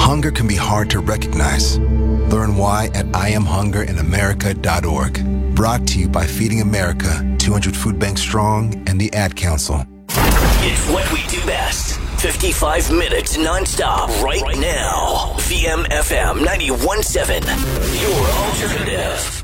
Hunger can be hard to recognize. Learn why at IamHungerInAmerica.org. Brought to you by Feeding America, 200 Food Banks Strong, and the Ad Council. It's what we do best. 55 minutes nonstop right now. VMFM 91.7. Your alternative.